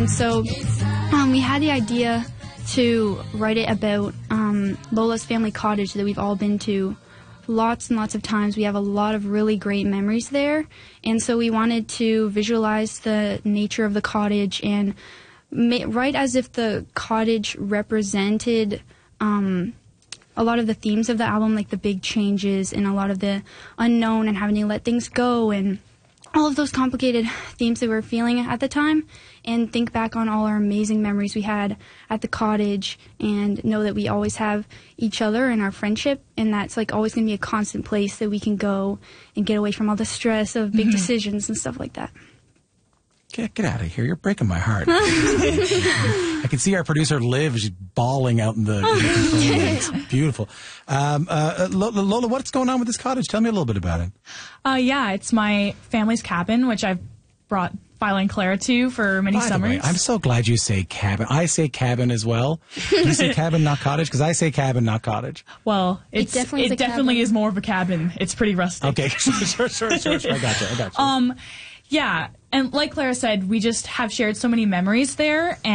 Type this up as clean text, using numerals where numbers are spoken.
And so we had the idea to write it about Lola's family cottage that we've all been to lots and lots of times. We have a lot of really great memories there, and so we wanted to visualize the nature of the cottage and write as if the cottage represented a lot of the themes of the album, like the big changes and a lot of the unknown and having to let things go and all of those complicated themes that we were feeling at the time, and think back on all our amazing memories we had at the cottage and know that we always have each other and our friendship, and that's like always going to be a constant place that we can go and get away from all the stress of big decisions and stuff like that. Get out of here. You're breaking my heart. I can see our producer, Liv, she's bawling out in the it's beautiful. Lola, what's going on with this cottage? Tell me a little bit about it. Yeah, it's my family's cabin, which I've brought Violet and Clara to for many summers. By the way, I'm so glad you say cabin. I say cabin as well. You say cabin, not cottage? Because I say cabin, not cottage. Well, it definitely is more of a cabin. It's pretty rustic. Okay, sure. I got you. Yeah, and like Clara said, we just have shared so many memories there.